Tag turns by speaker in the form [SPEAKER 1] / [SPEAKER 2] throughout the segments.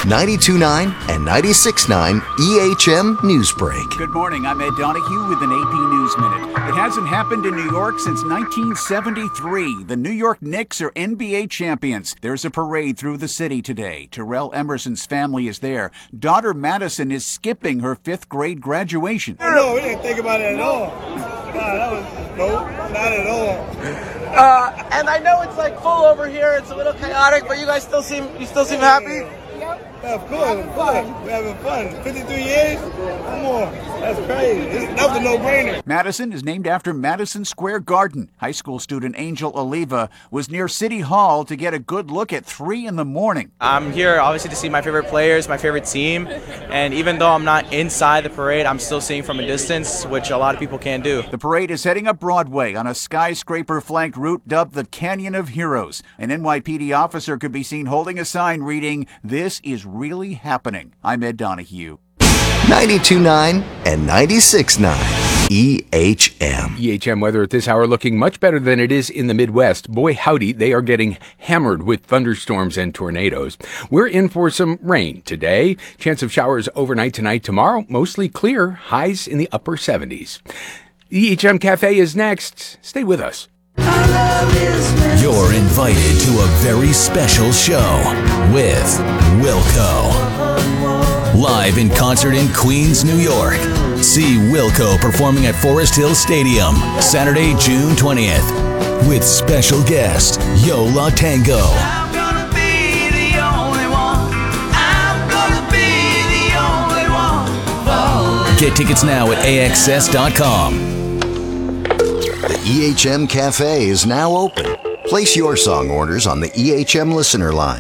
[SPEAKER 1] 92.9 and 96.9 EHM Newsbreak.
[SPEAKER 2] Good morning. I'm Ed Donahue with an AP News Minute. It hasn't happened in New York since 1973. The New York Knicks are NBA champions. There's a parade through the city today. Terrell Emerson's family is there. Daughter Madison is skipping her 5th grade graduation.
[SPEAKER 3] No, we didn't think about it at all. Nope, not at all.
[SPEAKER 4] And I know it's like full over here. It's a little chaotic, but you guys still seem happy.
[SPEAKER 3] Of course, we're having fun. 53 years? Come on. That's crazy. That was a no-brainer.
[SPEAKER 2] Madison is named after Madison Square Garden. High school student Angel Oliva was near City Hall to get a good look at 3 in the morning.
[SPEAKER 4] I'm here obviously to see my favorite players, my favorite team, and even though I'm not inside the parade, I'm still seeing from a distance, which a lot of people can't do.
[SPEAKER 2] The parade is heading up Broadway on a skyscraper-flanked route dubbed the Canyon of Heroes. An NYPD officer could be seen holding a sign reading, "This is really happening." I'm Ed Donahue.
[SPEAKER 1] 92.9 and 96.9 EHM.
[SPEAKER 5] EHM weather at this hour looking much better than it is in the Midwest. Boy, howdy, they are getting hammered with thunderstorms and tornadoes. We're in for some rain today. Chance of showers overnight tonight. Tomorrow, mostly clear. Highs in the upper 70s. EHM Cafe is next. Stay with us.
[SPEAKER 6] You're invited to a very special show with Wilco. Live in concert in Queens, New York. See Wilco performing at Forest Hill Stadium, Saturday, June 20th. With special guest, Yo La Tango. I'm gonna be the only one. I'm gonna be the only one. Get tickets now at AXS.com.
[SPEAKER 1] The EHM Cafe is now open. Place your song orders on the EHM listener line,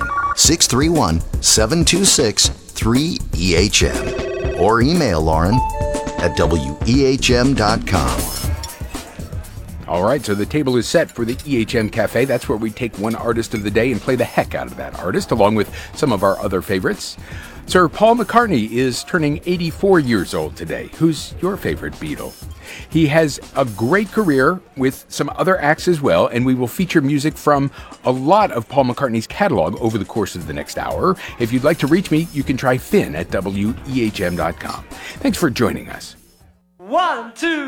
[SPEAKER 1] 631-726-3EHM, or email Lauren at wehm.com.
[SPEAKER 5] All right, so the table is set for the EHM Cafe. That's where we take one artist of the day and play the heck out of that artist, along with some of our other favorites. Sir Paul McCartney is turning 84 years old today. Who's your favorite Beatle? He has a great career with some other acts as well, and we will feature music from a lot of Paul McCartney's catalog over the course of the next hour. If you'd like to reach me, you can try Finn at wehm.com. Thanks for joining us.
[SPEAKER 4] 1, 2